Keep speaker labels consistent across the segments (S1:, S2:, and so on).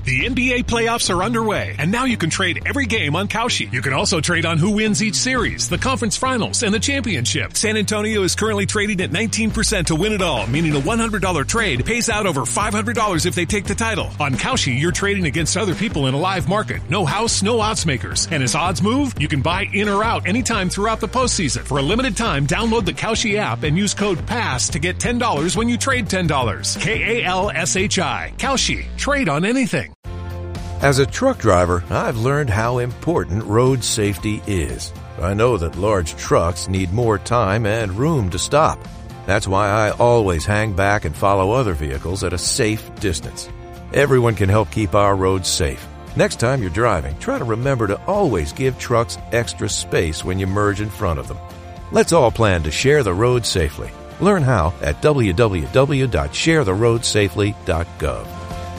S1: The NBA playoffs are underway, and now you can trade every game on Kalshi. You can also trade on who wins each series, the conference finals, and the championship. San Antonio is currently trading at 19% to win it all, meaning a $100 trade pays out over $500 if they take the title. On Kalshi, you're trading against other people in a live market. No house, no odds makers. And as odds move, you can buy in or out anytime throughout the postseason. For a limited time, download the Kalshi app and use code PASS to get $10 when you trade $10. KALSHI. Kalshi. Trade on anything.
S2: As a truck driver, I've learned how important road safety is. I know that large trucks need more time and room to stop. That's why I always hang back and follow other vehicles at a safe distance. Everyone can help keep our roads safe. Next time you're driving, try to remember to always give trucks extra space when you merge in front of them. Let's all plan to share the road safely. Learn how at www.sharetheroadsafely.gov.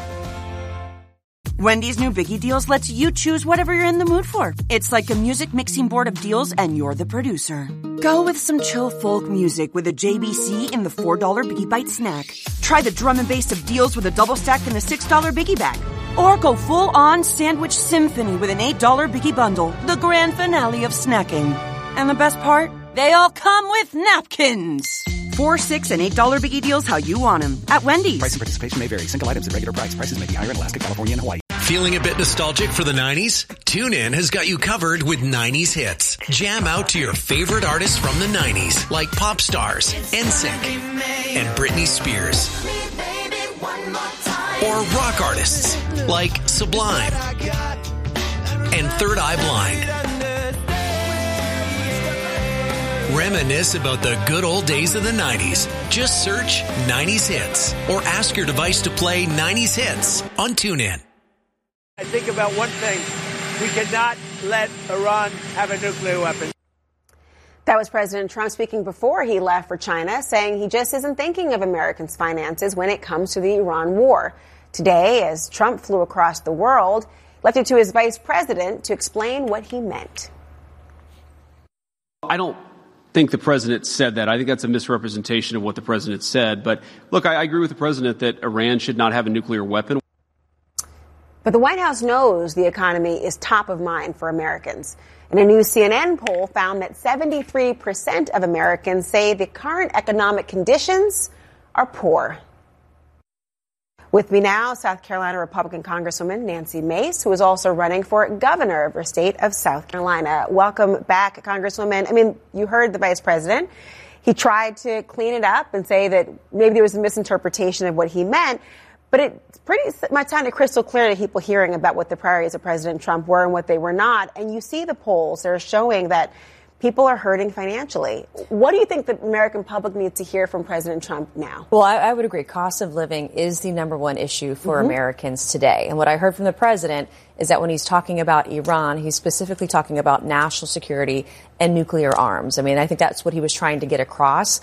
S3: Wendy's new Biggie Deals lets you choose whatever you're in the mood for. It's like a music mixing board of deals, and you're the producer. Go with some chill folk music with a JBC in the $4 Biggie Bite snack. Try the drum and bass of deals with a double stack in the $6 Biggie Bag. Or go full-on sandwich symphony with an $8 Biggie Bundle, the grand finale of snacking. And the best part? They all come with napkins. $4, $6, and $8 Biggie Deals how you want them at Wendy's.
S4: Price and participation may vary. Single items at regular price. Prices may be higher in Alaska, California, and Hawaii.
S5: Feeling a bit nostalgic for the 90s? TuneIn has got you covered with 90s hits. Jam out to your favorite artists from the 90s, like pop stars, NSYNC, and Britney Spears. Or rock artists, like Sublime and Third Eye Blind. Reminisce about the good old days of the 90s. Just search 90s hits or ask your device to play 90s hits on TuneIn.
S6: I think about one thing. We cannot let Iran have a nuclear weapon.
S7: That was President Trump speaking before he left for China, saying he just isn't thinking of Americans' finances when it comes to the Iran war. Today, as Trump flew across the world, left it to his vice president to explain what he meant.
S8: I don't think the president said that. I think that's a misrepresentation of what the president said. But look, I agree with the president that Iran should not have a nuclear weapon.
S7: But the White House knows the economy is top of mind for Americans. And a new CNN poll found that 73% of Americans say the current economic conditions are poor. With me now, South Carolina Republican Congresswoman Nancy Mace, who is also running for governor of her state of South Carolina. Welcome back, Congresswoman. I mean, you heard the vice president. He tried to clean it up and say that maybe there was a misinterpretation of what he meant. But it's pretty much sounded crystal clear to people hearing about what the priorities of President Trump were and what they were not. And you see the polls that are showing that people are hurting financially. What do you think the American public needs to hear from President Trump now?
S9: Well, I would agree. Cost of living is the number one issue for Americans today. And what I heard from the president is that when he's talking about Iran, he's specifically talking about national security and nuclear arms. I mean, I think that's what he was trying to get across.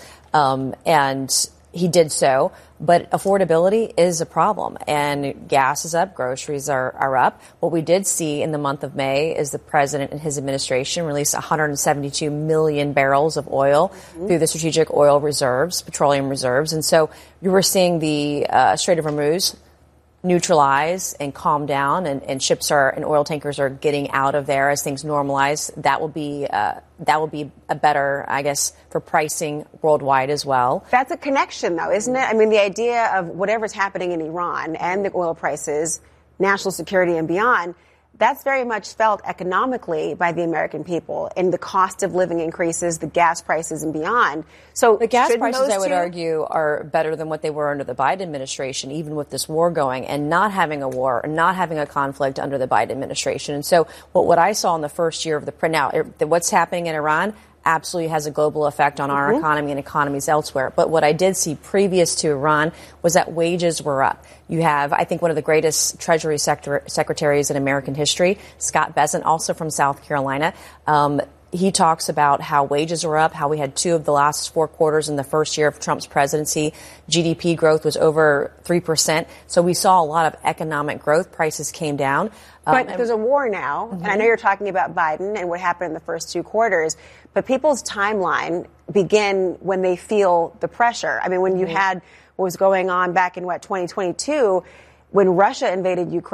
S9: And he did so. But affordability is a problem, and gas is up, groceries are up. What we did see in the month of May is the president and his administration released 172 million barrels of oil through the strategic oil reserves, petroleum reserves. And so you were seeing the Strait of Hormuz neutralize and calm down, and ships and oil tankers are getting out of there as things normalize. That will be a better, I guess, for pricing worldwide as well. That's a connection, though, isn't it? I mean, the idea of whatever's happening in Iran and the oil prices, national security and beyond, that's very much felt economically by the American people, and the cost of living increases, the gas prices and beyond. So the gas prices, I would argue, are better than what they were under the Biden administration, even with this war going and not having a war and not having a conflict under the Biden administration. And so what I saw in the first year of what's happening in Iran absolutely has a global effect on our economy and economies elsewhere. But what I did see previous to Iran was that wages were up. You have, I think, one of the greatest Treasury secretaries in American history, Scott Bessent, also from South Carolina. He talks about how wages were up, how we had 2 of the last 4 quarters in the first year of Trump's presidency. GDP growth was over 3%. So we saw a lot of economic growth. Prices came down. But there's a war now, and I know you're talking about Biden and what happened in the first 2 quarters, but people's timeline begin when they feel the pressure. I mean, when you had what was going on back in, 2022, when Russia invaded Ukraine.